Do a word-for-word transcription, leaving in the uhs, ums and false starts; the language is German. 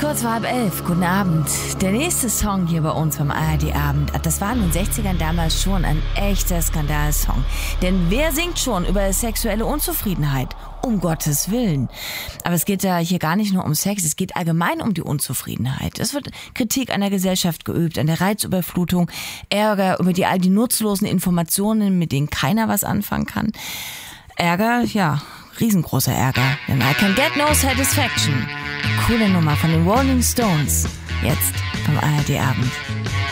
Kurz vor halb elf, guten Abend. Der nächste Song hier bei uns beim A R D-Abend, das war in den sechzigern damals schon ein echter Skandalsong. Denn wer singt schon über sexuelle Unzufriedenheit? Um Gottes Willen. Aber es geht ja hier gar nicht nur um Sex, es geht allgemein um die Unzufriedenheit. Es wird Kritik an der Gesellschaft geübt, an der Reizüberflutung, Ärger über die all die nutzlosen Informationen, mit denen keiner was anfangen kann. Ärger, ja, riesengroßer Ärger. Denn I can get no satisfaction. Coole Nummer von den Rolling Stones. Jetzt beim A R D-Abend.